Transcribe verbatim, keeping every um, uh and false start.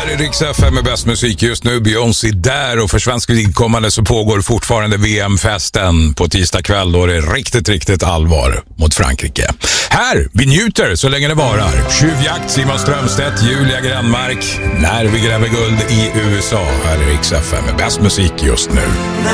här är Rix F M med bäst musik just nu. Beyoncé där, och för svensk vidkommande så pågår fortfarande V M-festen på tisdag kväll, då det är riktigt, riktigt allvar mot Frankrike. Här, vi njuter så länge det varar. Tjuvjakt, Simon Strömstedt, Julia Gränmark. När vi gräver guld i U S A. Här är Rix F M med bäst musik just nu.